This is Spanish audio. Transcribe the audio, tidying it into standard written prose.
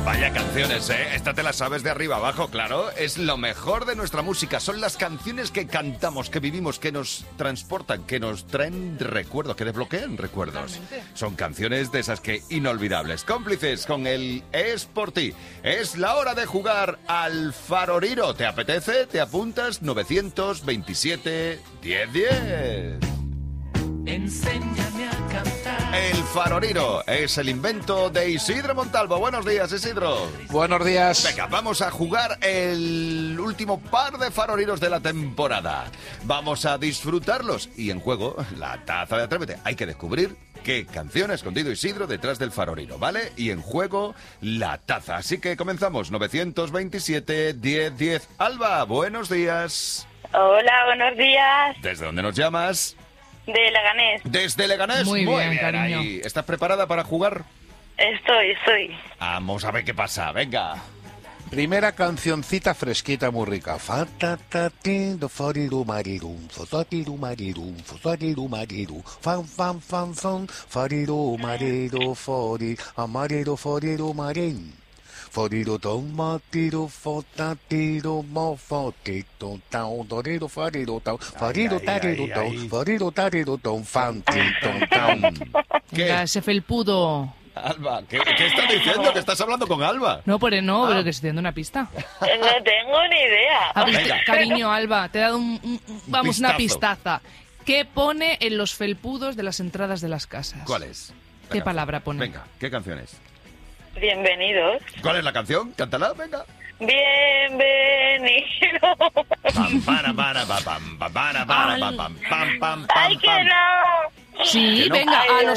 Vaya canciones, ¿eh? Esta te la sabes de arriba abajo, claro. Es lo mejor de nuestra música. Son las canciones que cantamos, que vivimos, que nos transportan, que nos traen recuerdos, que desbloquean recuerdos. Totalmente. Son canciones de esas que inolvidables. Cómplices con el Es por ti. Es la hora de jugar al Faroriro. ¿Te apetece? ¿Te apuntas? 927 1010. Enséñame a cantar. El Faroriro es el invento de Isidro Montalvo. Buenos días, Isidro. Buenos días. Venga, vamos a jugar el último par de faroriros de la temporada. Vamos a disfrutarlos. Y en juego, la taza de Atrévete. Hay que descubrir qué canción ha escondido Isidro detrás del faroriro, ¿vale? Y en juego, la taza. Así que comenzamos. 927 1010. Alba, buenos días. Hola, buenos días. ¿Desde dónde nos llamas? De Leganés. Desde Leganés. Muy bien, cariño. Ahí. ¿Estás preparada para jugar? Estoy. Vamos a ver qué pasa. Venga. Primera cancioncita fresquita muy rica. Fatatatindo foriru marirum, fosatiru marirum, fosatiru mariru, fan fan fan fan, foriru mariru fori, amariru foriru marin. Foriru ton matiro fotatiro mofotito tau doriru foriru tau, foriru tariru tau, foriru tariru ton fantito tau. Venga, ese felpudo. Alba, ¿qué estás diciendo? ¿Que estás hablando con Alba? No, pero que estoy dando una pista. No tengo ni idea. Venga. Cariño, Alba, te he dado una Vistazo. pistaza. ¿Qué pone en los felpudos de las entradas de las casas? ¿Cuál es? ¿Qué palabra pone? Venga, ¿qué canción es? Bienvenidos. ¿Cuál es la canción? Cántala, venga. Bienvenidos. Pam, para, pa, pam, pa, para, pam, pam, pam, pam, ¡Ay, pam, que pam. no! Sí, Que no. venga, Ay, a Dios